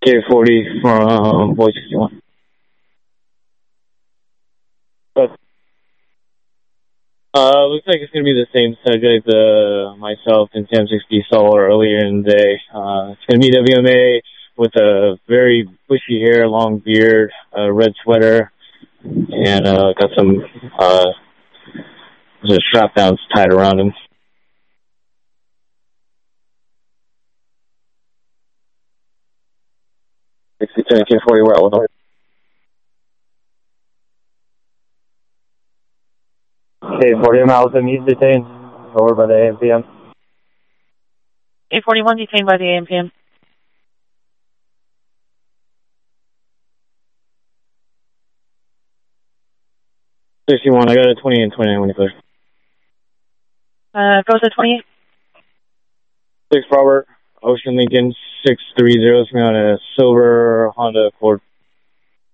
K40 from Boy 61. But, looks like it's going to be the same subject. Myself and Sam 60 saw earlier in the day. It's going to be WMA with a very bushy hair, long beard, red sweater, and got some strap downs tied around him. 62 K40, we're at Illinois. K40 Allison, he's detained over by the AMPM. A41 detained by the AMPM. I got a 20 and 29 when you clear. Goes to 28. 6 Robert, Ocean Lincoln 630, on a silver Honda Accord.